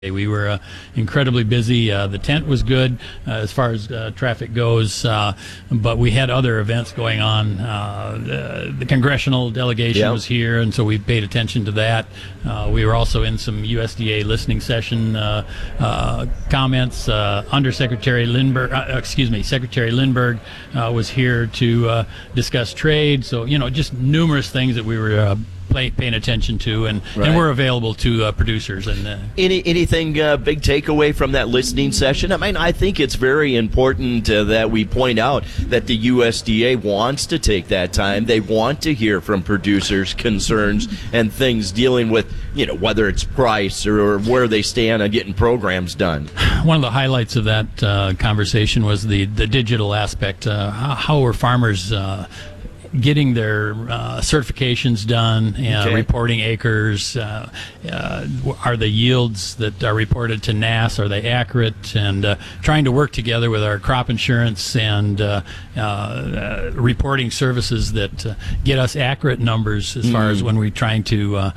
We were incredibly busy. The tent was good as far as traffic goes, but we had other events going on. The congressional delegation was here, and so we paid attention to that. We were also in some USDA listening session comments. Secretary Lindbergh was here to discuss trade. So, just numerous things that we were paying attention to, and we're available to producers. And anything big takeaway from that listening session? I mean, I think it's very important that we point out that the USDA wants to take that time. They want to hear from producers' concerns and things dealing with, whether it's price or where they stand on getting programs done. One of the highlights of that conversation was the digital aspect. How are farmers getting their certifications done, reporting acres, are the yields that are reported to NASS, are they accurate, and trying to work together with our crop insurance and reporting services that get us accurate numbers as far as when we're trying to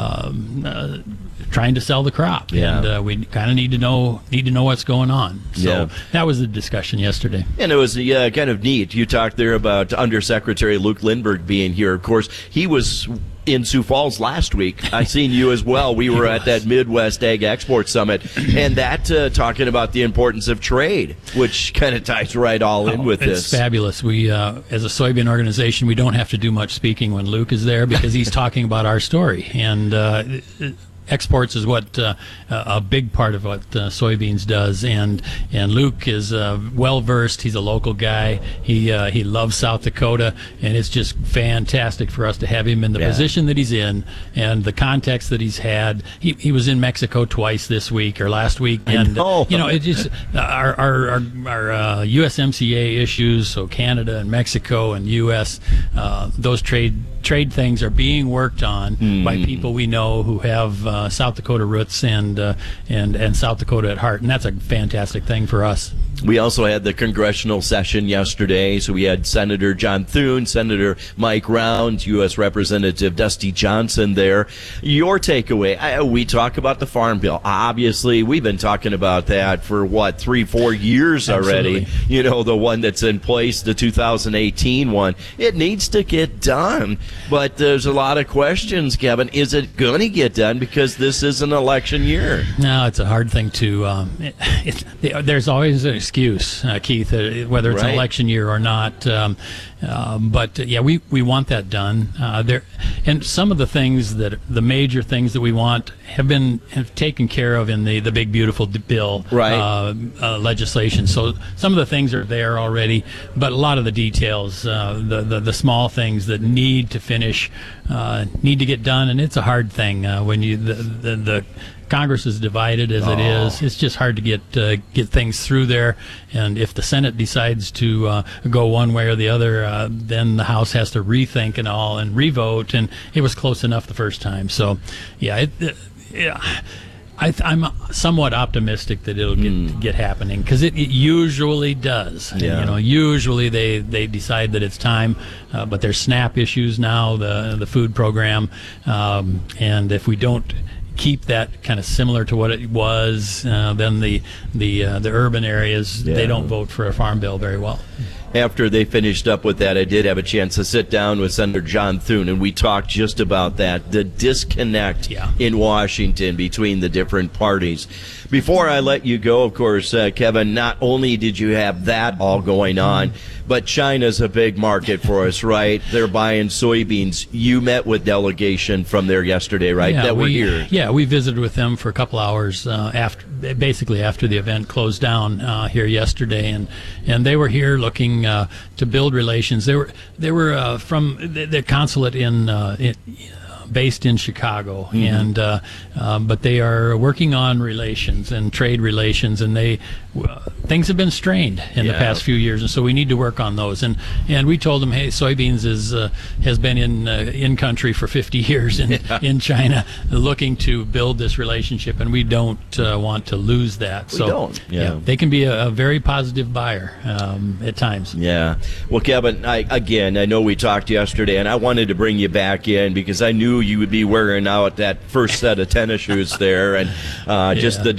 sell the crop, and we kind of need to know what's going on. So that was the discussion yesterday, and it was kind of neat. You talked there about Undersecretary Luke Lindbergh being here. Of course, he was in Sioux Falls last week. I seen you as well. We were at that Midwest Ag Export Summit, and that talking about the importance of trade, which kind of ties right all in with this. It's fabulous. We, as a soybean organization, we don't have to do much speaking when Luke is there because he's talking about our story. And exports is what a big part of what soybeans does, and Luke is well versed. He's a local guy. He loves South Dakota, and it's just fantastic for us to have him in the position that he's in and the context that he's had. He was in Mexico twice this week or last week, and it just our USMCA issues. So Canada and Mexico and U.S. Those trade things are being worked on by people we know who have South Dakota roots and South Dakota at heart, and that's a fantastic thing for us. We also had the congressional session yesterday, so we had Senator John Thune, Senator Mike Round, U.S. Representative Dusty Johnson there. Your takeaway, we talk about the Farm Bill. Obviously, we've been talking about that for, 3-4 years already. Absolutely. The one that's in place, the 2018 one. It needs to get done, but there's a lot of questions, Kevin. Is it going to get done because this is an election year? No, it's a hard thing to there's always an excuse, Keith, whether it's an election year or not. But we want that done. And some of the major things that we want have taken care of in the big beautiful bill legislation. So some of the things are there already, but a lot of the details, the small things that need to finish, need to get done, and it's a hard thing when the Congress is divided as it is. It's just hard to get things through there, and if the Senate decides to go one way or the other, then the House has to rethink and revote, and it was close enough the first time. So, I'm somewhat optimistic that it'll get happening, because it usually does. Usually they decide that it's time, but there's SNAP issues now, the food program, and if we don't keep that kind of similar to what it was, then the urban areas, they don't vote for a farm bill very well. After they finished up with that, I did have a chance to sit down with Senator John Thune, and we talked just about that, the disconnect in Washington between the different parties. Before I let you go, of course, Kevin, not only did you have that all going on, but China's a big market for us, right? They're buying soybeans. You met with delegation from there yesterday, right? Yeah, that were here. Yeah, we visited with them for a couple hours after the event closed down here yesterday, and they were here looking to build relations. They were from the consulate based in Chicago, and but they are working on relations and trade relations, and things have been strained in the past few years, and so we need to work on those. And we told them, hey, soybeans has been in country for 50 years in China, looking to build this relationship, and we don't want to lose that. They can be a very positive buyer at times. Yeah. Well, Kevin, I know we talked yesterday, and I wanted to bring you back in because I knew you would be wearing out that first set of tennis shoes there, and just the